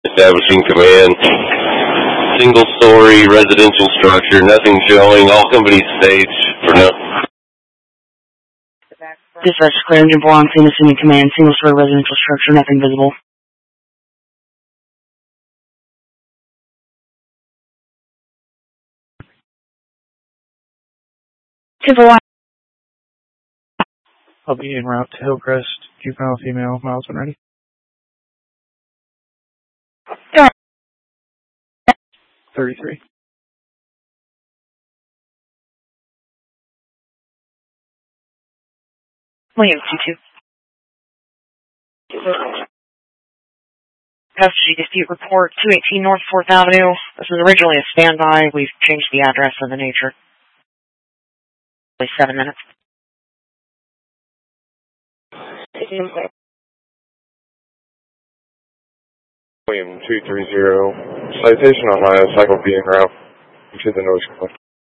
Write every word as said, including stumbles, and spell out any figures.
Establishing command. Single story residential structure, nothing showing. All companies stage for now. Dispatch clear, engine four on scene, assuming command. Single story residential structure, nothing visible. two four one. I'll be en route to Hillcrest. Juvenile female, miles when ready. Go ahead. thirty-three. William two two. Custody dispute report, two eighteen North fourth Avenue. This was originally a standby. We've changed the address and the nature. Only seven minutes. William two three zero. Citation on my cycle being route to the noise complaint.